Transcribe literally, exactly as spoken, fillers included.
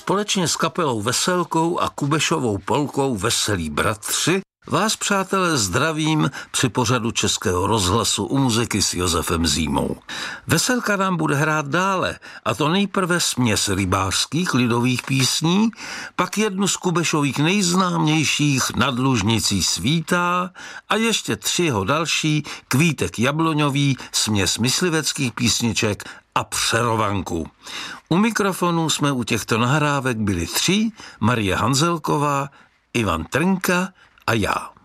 Společně s kapelou Veselkou a Kubešovou polkou Veselí bratři vás, přátelé, zdravím při pořadu Českého rozhlasu U muziky s Josefem Zímou. Veselka nám bude hrát dále, a to nejprve směs rybářských lidových písní, pak jednu z Kubešových nejznámějších Nad Lužnicí svítá a ještě tři jeho další, Kvítek jabloňový, směs mysliveckých písniček a Přerovanku. U mikrofonu jsme u těchto nahrávek byli tři, Marie Hanzelková, Ivan Trnka a já.